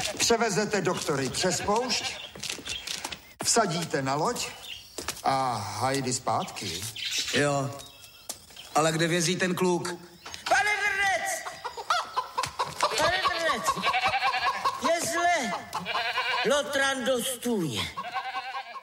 Převezete doktory přes poušť, vsadíte na loď a hajdy zpátky. Jo, ale kde vězí ten kluk? Pane Drnec! Pane Drnec! Je zle! Lotran do stůně.